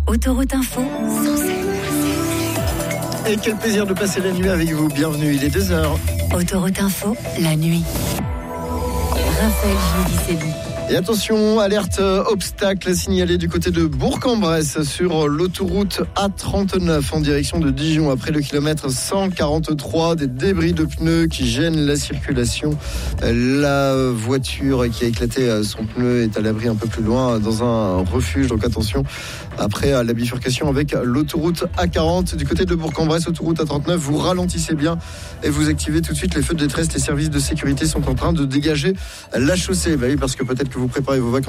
Autoroute Info, Et quel plaisir de passer la nuit avec vous. Bienvenue, il est 2h. Autoroute Info, la nuit. Raphaël Giudicelli. Et attention, alerte obstacle signalée du côté de Bourg-en-Bresse sur l'autoroute A39 en direction de Dijon. Après le kilomètre 143, des débris de pneus qui gênent la circulation. La voiture qui a éclaté son pneu est à l'abri un peu plus loin dans un refuge. Donc attention, après la bifurcation avec l'autoroute A40 du côté de Bourg-en-Bresse, autoroute A39, vous ralentissez bien et vous activez tout de suite les feux de détresse. Les services de sécurité sont en train de dégager la chaussée. Bah oui, parce que peut-être que vous préparez vos vacances